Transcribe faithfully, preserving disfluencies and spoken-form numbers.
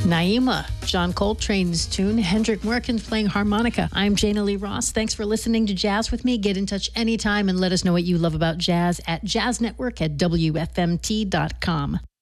Naima, John Coltrane's tune. Hendrik Merkins playing harmonica. I'm Jana Lee Ross. Thanks for listening to Jazz with me. Get in touch anytime and let us know what you love about jazz at jazz network at W F M T dot com.